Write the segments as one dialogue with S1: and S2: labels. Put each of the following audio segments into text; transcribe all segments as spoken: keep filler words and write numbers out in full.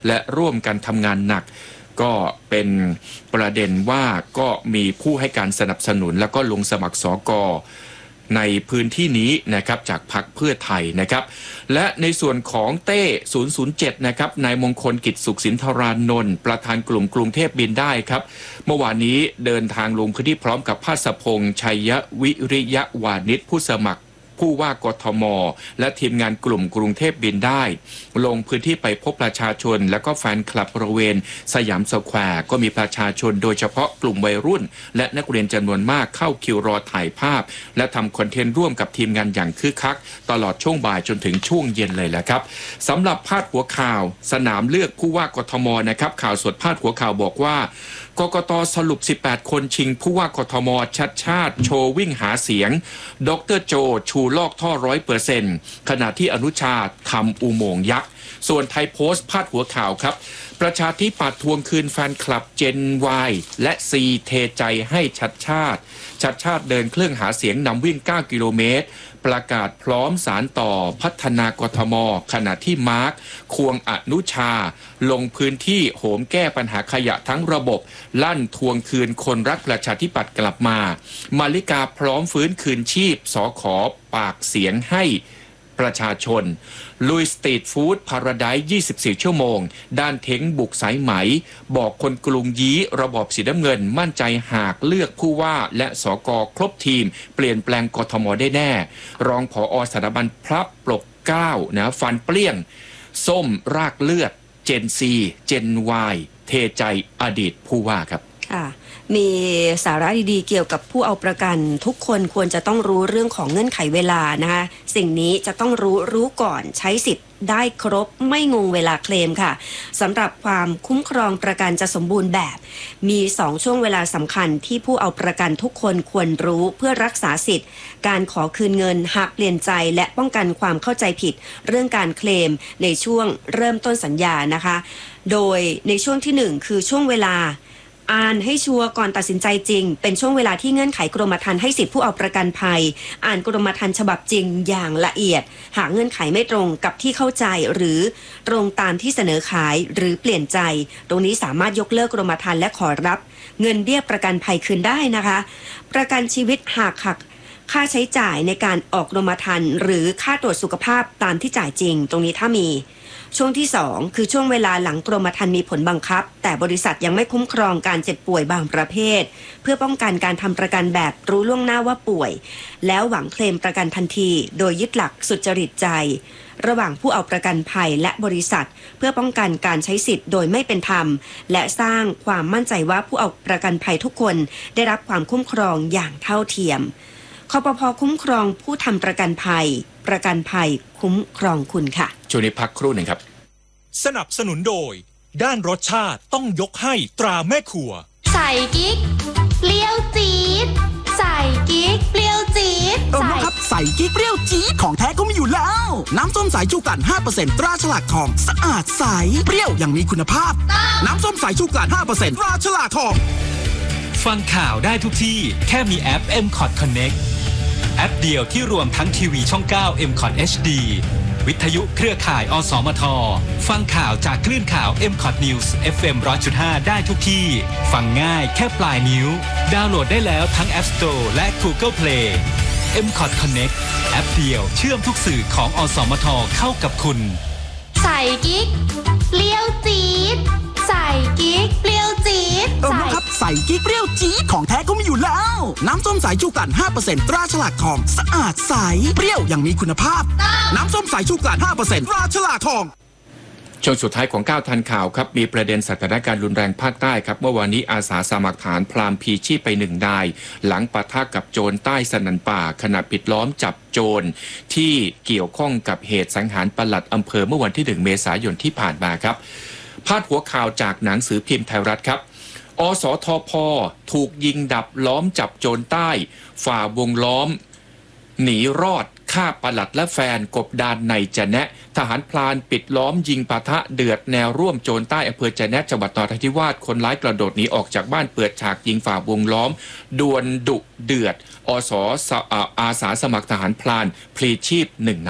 S1: และร่วมกันทำงานหนักก็เป็นประเด็นว่าก็มีผู้ให้การสนับสนุนแล้วก็ลงสมัครสกในพื้นที่นี้นะครับจากพรรคเพื่อไทยนะครับและในส่วนของเต้ศูนย์ศูนย์เจ็ดนะครับนายมงคลกิจสุขสินธารานนท์ประธานกลุ่มกรุงเทพบินได้ครับเมื่อวานนี้เดินทางลงพื้นที่พร้อมกับภาสพงษ์ชัยวิริยะวานิชผู้สมัครผู้ว่ากทมและทีมงานกลุ่มกรุงเทพบินได้ลงพื้นที่ไปพบประชาชนและก็แฟนคลับบริเวณสยามสแควร์ก็มีประชาชนโดยเฉพาะกลุ่มวัยรุ่นและนักเรียนจำนวนมากเข้าคิวรอถ่ายภาพและทำคอนเทนต์ร่วมกับทีมงานอย่างคึกคักตลอดช่วงบ่ายจนถึงช่วงเย็นเลยแหละครับสำหรับพาดหัวข่าวสนามเลือกผู้ว่ากทมนะครับข่าวสดพาดหัวข่าวบอกว่ากกต.สรุปสิบแปดคนชิงผู้ว่ากทมชัดชาติโชว์วิ่งหาเสียงดร.โจชูลอกท่อ ร้อยเปอร์เซ็นต์ ขณะที่อนุชาทำอุโมงค์ยักษ์ส่วนไทยโพสต์พาดหัวข่าวครับประชาธิปัตย์ทวงคืนแฟนคลับเจน Y และ C เทใจให้ชัดชาติชัดชาติเดินเครื่องหาเสียงนำวิ่งเก้ากิโลเมตรประกาศพร้อมสารต่อพัฒนากทมขณะที่มาร์คควงอนุชาลงพื้นที่โหมแก้ปัญหาขยะทั้งระบบลั่นทวงคืนคนรักประชาธิปัตย์กลับมามาริกาพร้อมฟื้นคืนชีพสขปากเสียงให้ประชาชนลุยสตรีทฟู้ดพาราไดซ์ยี่สิบสี่ชั่วโมงด้านเท้งบุกสายไหมบอกคนกรุงยี้ระบอบสีน้ำเงินมั่นใจหากเลือกผู้ว่าและสกครบทีมเปลี่ยนแปลงกทมได้แน่รองผอ.สถาบันพลับปลกเกล้านะฟันเปรี้ยงส้มรากเลือดเจนซีเจนวายเทใจอดีตผู้ว่าครับ
S2: ค่ะมีสาระดีๆเกี่ยวกับผู้เอาประกันทุกคนควรจะต้องรู้เรื่องของเงื่อนไขเวลานะคะสิ่งนี้จะต้องรู้รู้ก่อนใช้สิทธิ์ได้ครบไม่งงเวลาเคลมค่ะสำหรับความคุ้มครองประกันจะสมบูรณ์แบบมีสองช่วงเวลาสำคัญที่ผู้เอาประกันทุกคนควรรู้เพื่อรักษาสิทธิ์การขอคืนเงินหากเปลี่ยนใจและป้องกันความเข้าใจผิดเรื่องการเคลมในช่วงเริ่มต้นสัญญานะคะโดยในช่วงที่หนึ่งคือช่วงเวลาอ่านให้ชัวร์ก่อนตัดสินใจจริงเป็นช่วงเวลาที่เงื่อนไขกรมธรรม์ให้สิทธิผู้เอาประกันภัยอ่านกรมธรรม์ฉบับจริงอย่างละเอียดหากเงื่อนไขไม่ตรงกับที่เข้าใจหรือตรงตามที่เสนอขายหรือเปลี่ยนใจตรงนี้สามารถยกเลิกกรมธรรม์และขอรับเงินเบี้ยประกันภัยคืนได้นะคะประกันชีวิตหากหักค่าใช้จ่ายในการออกกรมธรรม์หรือค่าตรวจสุขภาพตามที่จ่ายจริงตรงนี้ถ้ามีช่วงที่สองคือช่วงเวลาหลังกรมธรรม์มีผลบังคับแต่บริษัทยังไม่คุ้มครองการเจ็บป่วยบางประเภทเพื่อป้องกันการทำประกันแบบรู้ล่วงหน้าว่าป่วยแล้วหวังเคลมประกันทันทีโดยยึดหลักสุจริตใจระหว่างผู้เอาประกันภัยและบริษัทเพื่อป้องกันการใช้สิทธิ์โดยไม่เป็นธรรมและสร้างความมั่นใจว่าผู้เอาประกันภัยทุกคนได้รับความคุ้มครองอย่างเท่าเทียมคปภ.คุ้มครองผู้ทำประกันภัยประกันภัยคุ้มครองคุณค่ะ
S1: ช่วงนี้พักครู่หนึ่งครับ
S3: สนับสนุนโดยด้านรสชาติต้องยกให้ตราแม่ครัว
S4: ใส่กิ๊กเปรี้ยวจี๊ดใส่กิ๊กเปรี้ยวจี๊ด
S5: เออครับใส่กิ๊กเปรี้ยวจี๊ดของแท้ก็มีอยู่แล้วน้ำส้มสายชูกลั่น ห้าเปอร์เซ็นต์ ตราฉลากทองสะอาดใสเปรี้ยวอย่างมีคุณภาพน้ำส้มสายชูกลั่น ห้าเปอร์เซ็นต์ ตราฉลากทอง
S6: ฟังข่าวได้ทุกที่แค่มีแอป เอ็ม คอท Connect แอปเดียวที่รวมทั้งทีวีช่องเก้า เอ็ม คอท เอช ดี วิทยุเครือข่ายอสมทฟังข่าวจากคลื่นข่าว เอ็ม คอท News เอฟ เอ็ม หนึ่งร้อยจุดห้า ได้ทุกที่ฟังง่ายแค่ปลายนิ้วดาวน์โหลดได้แล้วทั้ง App Store และ Google Play เอ็ม คอท Connect แอปเดียวเชื่อมทุกสื่อของอสมทเข้ากับคุณ
S4: ใส่กิ๊กเปรี้ยวจี๊ดใส่กิ๊กเปรี้ยวจี๊ด
S5: เออครับใส่กิ๊กเปรี้ยวจี๊ดของแท้ก็มีอยู่แล้วน้ำส้มสายชูกลั่น ห้าเปอร์เซ็นต์ ตราฉลากทองสะอาดใสเปรี้ยวอย่างมีคุณภาพน้ำส้มสายชูกลั่น ห้าเปอร์เซ็นต์ ตราฉลากทอง
S1: ช่วงสุดท้ายของก้าวทันข่าวครับมีประเด็นสถานการณ์รุนแรงภาคใต้ครับเมื่อวานนี้อาสาสมัครฐานพรามพีชีพไปหนึ่งนายหลังปะทะกับโจรใต้สนันป่าขณะปิดล้อมจับโจรที่เกี่ยวข้องกับเหตุสังหารปลัดอำเภอเมื่อวันที่หนึ่งเมษายนที่ผ่านมาครับพาดหัวข่าวจากหนังสือพิมพ์ไทยรัฐครับอสทพ.ถูกยิงดับล้อมจับโจรใต้ฝ่าวงล้อมหนีรอดฆ่าปลัดและแฟนกบดานในจะแนะทหารพลานปิดล้อมยิงปะทะเดือดแนวร่วมโจรใต้อำเภอจะแนะจังหวัดนราธิวาสคนร้ายกระโดดหนีออกจากบ้านเปิดฉากยิงฝ่าวงล้อมดวลดุเดือดอสอาสาสมัครทหารพลานพลีชีพหนึ่งนายครับ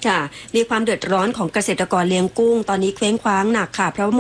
S2: ค่ะมีความเดือดร้อนของเกษตรกรเลี้ยงกุ้งตอนนี้เคว้งคว้างหนักค่ะเพราะว่า